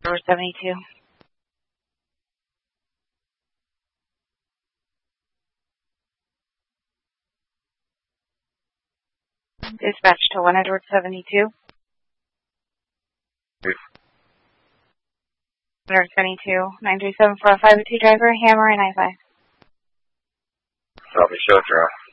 Edward 72. Dispatch to 1 Edward 72. 172, 93745, driver, Hammer, and I-5. Copy, show,